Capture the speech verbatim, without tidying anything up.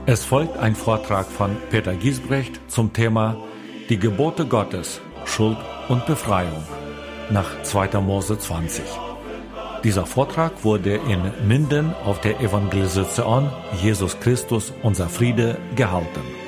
Es folgt ein Vortrag von Peter Giesbrecht zum Thema Die Gebote Gottes, Schuld und Befreiung nach zweiter Mose zwanzig. Dieser Vortrag wurde in Minden auf der Evangelisation Jesus Christus, unser Friede, gehalten.